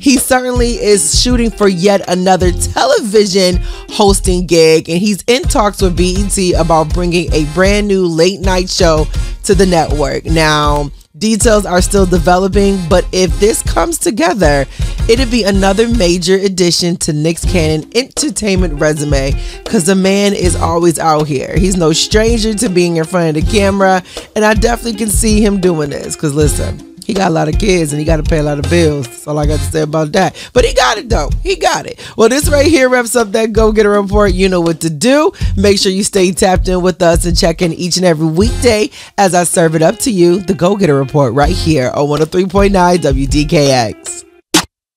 he certainly is shooting for yet another television hosting gig, and he's in talks with BET about bringing a brand new late night show to the network. Now, details are still developing, but if this comes together, it'd be another major addition to Nick Cannon's entertainment resume, because the man is always out here. He's no stranger to being in front of the camera, and I definitely can see him doing this, because listen, he got a lot of kids and he got to pay a lot of bills. That's all I got to say about that. But he got it though. He got it. Well, this right here wraps up that Go Getter Report. You know what to do. Make sure you stay tapped in with us and check in each and every weekday as I serve it up to you. The Go Getter Report right here on 103.9 WDKX.